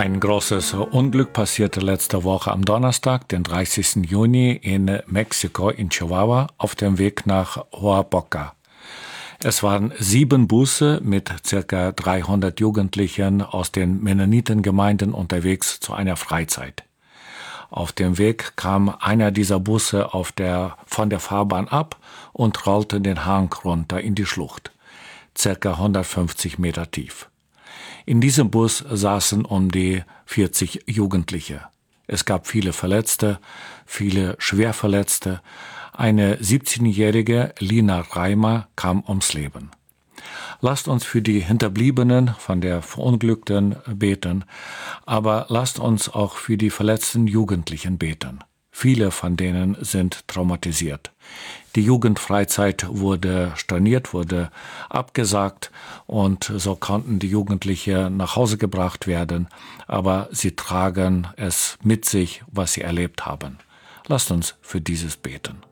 Ein großes Unglück passierte letzte Woche am Donnerstag, den 30. Juni in Mexiko, in Chihuahua, auf dem Weg nach Oaxaca. Es waren 7 Busse mit ca. 300 Jugendlichen aus den Mennonitengemeinden unterwegs zu einer Freizeit. Auf dem Weg kam einer dieser Busse von der Fahrbahn ab und rollte den Hang runter in die Schlucht, ca. 150 Meter tief. In diesem Bus saßen um die 40 Jugendliche. Es gab viele Verletzte, viele Schwerverletzte. Eine 17-jährige Lina Reimer kam ums Leben. Lasst uns für die Hinterbliebenen von der Verunglückten beten, aber lasst uns auch für die verletzten Jugendlichen beten. Viele von denen sind traumatisiert. Die Jugendfreizeit wurde storniert, wurde abgesagt und so konnten die Jugendlichen nach Hause gebracht werden, aber sie tragen es mit sich, was sie erlebt haben. Lasst uns für dieses beten.